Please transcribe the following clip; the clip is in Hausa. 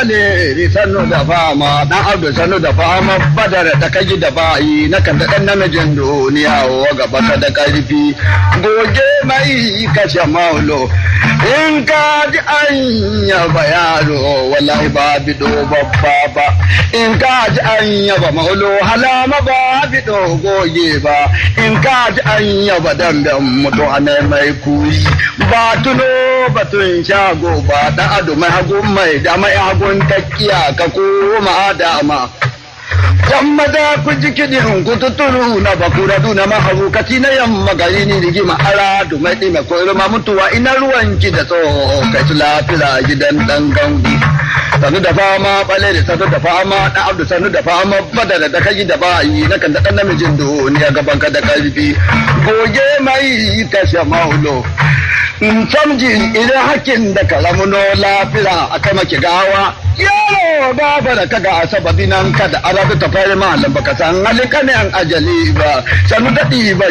bale sannu da fama dan abdu sannu da fama badar da kaji da bayi na kan da dan namijin duniya wa gaba ka da karfi goge mai kashe maulo in ka ji an yaba yaro wallahi ba bido babba ba in ka ji an yaba maulo halama ba bido goge ba in ka ji an yaba damben mutu a mai kuyi ba tuno batun shago ba da ado mai hagun mai da mai hagun takkiya ka koma dama yamma da ku ji kiɗin ku tuturu na bakura duna maharukaci na yamma gari ni rigima ara du mai ɗime ko irma mutuwa ina ruwanki da tsoho kai su lafira gidan ɗan gangu sanu da fama ɓale da sanu da fama ɗan abdu sanu da fama badara da kai da bayi na kan da ɗan namijin duniya gaban ka da ƙarfi goge mai kashe maulo samji idan hakin da kalamuno lafira a kai maki gawa yaro baba da kaga sababi nan kada arabu ta fara malam baka san halin kanen ajali ba sanu da ba